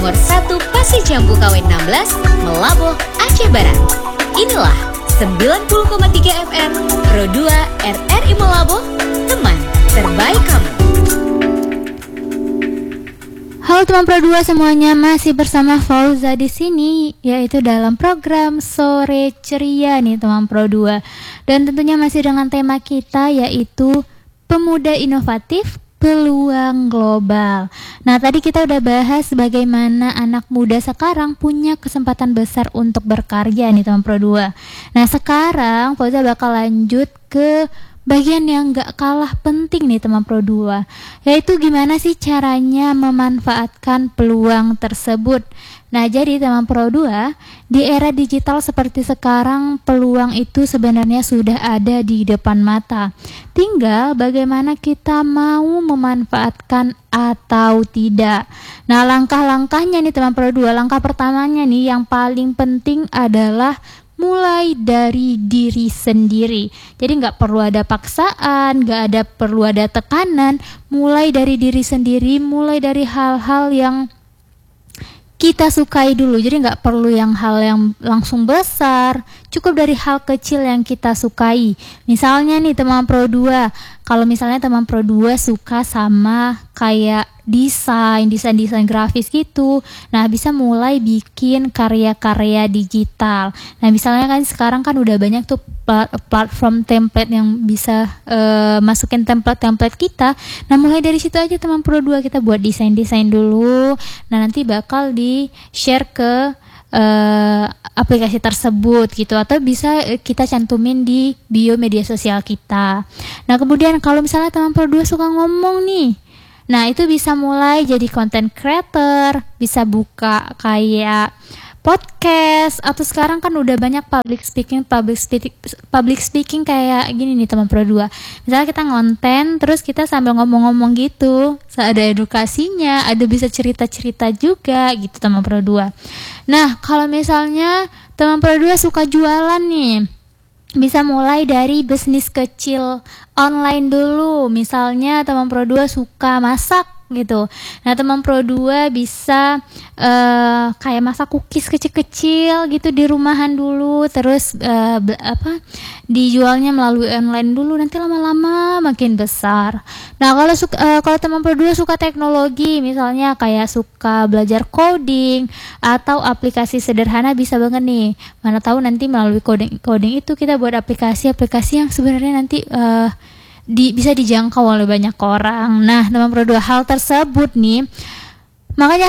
Nomor 1 Pasir Jambu KW 16, Melaboh, Aceh Barat. Inilah 90,3 FM Pro 2 RRI Melaboh, teman terbaik kamu. Halo teman Pro 2 semuanya, masih bersama Fauza di sini, yaitu dalam program Sore Ceria nih teman Pro 2. Dan tentunya masih dengan tema kita, yaitu Pemuda Inovatif Peluang Global. Nah, tadi kita udah bahas bagaimana anak muda sekarang punya kesempatan besar untuk berkarya nih teman Pro 2. Nah, sekarang Fauza bakal lanjut ke bagian yang gak kalah penting nih teman Pro 2, yaitu gimana sih caranya memanfaatkan peluang tersebut. Nah, jadi teman Pro 2, di era digital seperti sekarang, peluang itu sebenarnya sudah ada di depan mata. Tinggal bagaimana kita mau memanfaatkan atau tidak. Nah, langkah-langkahnya nih teman Pro 2, langkah pertamanya nih yang paling penting adalah mulai dari diri sendiri. Jadi nggak perlu ada paksaan, perlu ada tekanan. Mulai dari diri sendiri, mulai dari hal-hal yang kita sukai dulu. Jadi nggak perlu hal yang langsung besar, cukup dari hal kecil yang kita sukai. Misalnya nih teman Pro 2, kalau misalnya teman Pro 2 suka sama kayak desain grafis gitu, nah bisa mulai bikin karya-karya digital. Nah, misalnya kan sekarang kan udah banyak tuh platform template yang bisa masukin template kita. Nah, mulai dari situ aja teman Pro 2, kita buat desain dulu. Nah, nanti bakal di share ke aplikasi tersebut gitu, atau bisa kita cantumin di bio media sosial kita. Nah, kemudian kalau misalnya teman Pro 2 suka ngomong nih, nah itu bisa mulai jadi content creator, bisa buka kayak podcast, atau sekarang kan udah banyak public speaking kayak gini nih teman Pro 2. Misalnya kita ngonten terus kita sambil ngomong-ngomong gitu, ada edukasinya, ada bisa cerita-cerita juga gitu teman Pro 2. Nah, kalau misalnya teman Pro 2 suka jualan nih, bisa mulai dari bisnis kecil online dulu. Misalnya teman Pro 2 suka masak gitu. Nah, teman Pro 2 bisa kayak masak cookies kecil-kecil gitu di rumahan dulu, terus dijualnya melalui online dulu, nanti lama-lama makin besar. Nah, kalau teman Pro 2 suka teknologi, misalnya kayak suka belajar coding atau aplikasi sederhana, bisa banget nih. Mana tahu nanti melalui coding itu kita buat aplikasi yang sebenarnya nanti bisa dijangkau oleh banyak orang. Nah, teman Pro 2, hal tersebut nih, makanya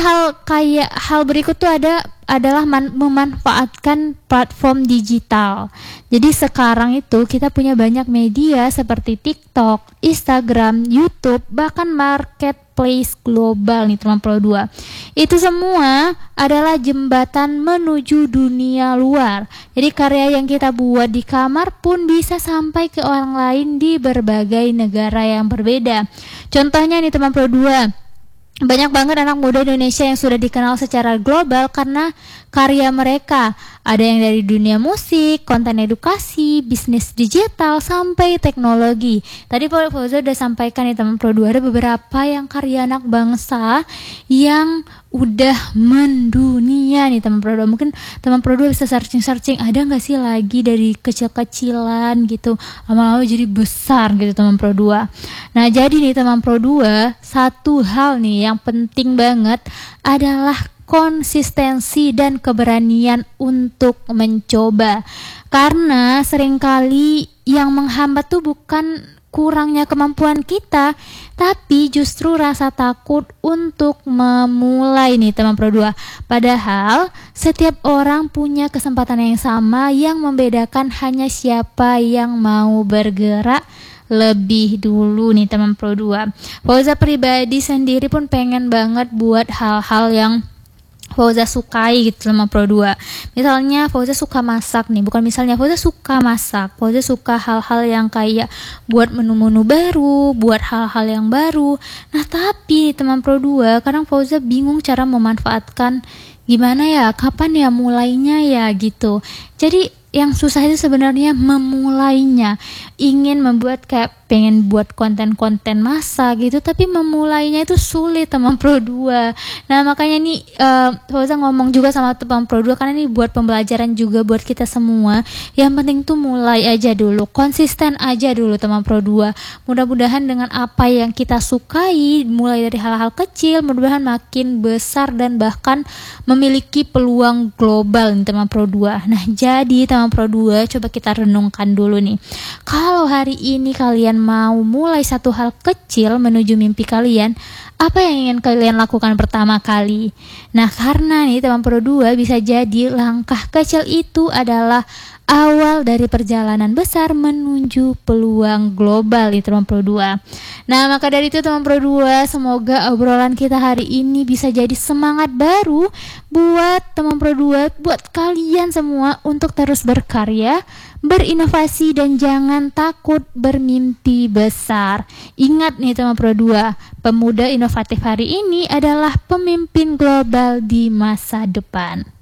hal berikut tuh adalah memanfaatkan platform digital. Jadi sekarang itu kita punya banyak media seperti TikTok, Instagram, YouTube, bahkan marketplace global nih teman Pro 2. Itu semua adalah jembatan menuju dunia luar. Jadi karya yang kita buat di kamar pun bisa sampai ke orang lain di berbagai negara yang berbeda. Contohnya nih teman Pro 2, banyak banget anak muda Indonesia yang sudah dikenal secara global karena karya mereka. Ada yang dari dunia musik, konten edukasi, bisnis digital, sampai teknologi. Tadi Fauza udah sampaikan nih teman Pro 2, ada beberapa yang karya anak bangsa yang udah mendunia nih teman Pro 2. Mungkin teman Pro 2 bisa searching, ada gak sih lagi dari kecil-kecilan gitu, lama-lama jadi besar gitu teman Pro 2. Nah, jadi nih teman Pro 2, satu hal nih yang penting banget adalah konsistensi dan keberanian untuk mencoba. Karena seringkali yang menghambat tuh bukan kurangnya kemampuan kita, tapi justru rasa takut untuk memulai nih teman Pro 2. Padahal setiap orang punya kesempatan yang sama, yang membedakan hanya siapa yang mau bergerak lebih dulu nih teman Pro 2. Fauza pribadi sendiri pun pengen banget buat hal-hal yang Fauza sukai gitu sama Pro 2. Misalnya Fauza suka masak nih, Fauza suka masak. Fauza suka hal-hal yang kayak buat menu-menu baru, buat hal-hal yang baru. Nah, tapi teman Pro 2, kadang Fauza bingung cara memanfaatkan gimana ya, kapan ya mulainya ya gitu. Jadi yang susah itu sebenarnya memulainya. Ingin membuat kayak pengen buat konten-konten masa gitu, tapi memulainya itu sulit teman Pro 2. Nah makanya nih Fauza ngomong juga sama teman Pro 2 karena ini buat pembelajaran juga buat kita semua. Yang penting tuh mulai aja dulu, konsisten aja dulu teman Pro 2. Mudah-mudahan dengan apa yang kita sukai mulai dari hal-hal kecil, mudah-mudahan makin besar dan bahkan memiliki peluang global nih teman Pro 2. Nah jadi teman Pro 2, coba kita renungkan dulu nih. Kalau hari ini kalian mau mulai satu hal kecil menuju mimpi kalian, apa yang ingin kalian lakukan pertama kali? Nah karena nih teman Pro 2, bisa jadi langkah kecil itu adalah awal dari perjalanan besar menuju peluang global nih teman Pro 2. Nah maka dari itu teman Pro 2, semoga obrolan kita hari ini bisa jadi semangat baru buat teman Pro 2, buat kalian semua untuk terus berkarya, berinovasi, dan jangan takut bermimpi besar. Ingat nih teman Pro 2, pemuda inovatif hari ini adalah pemimpin global di masa depan.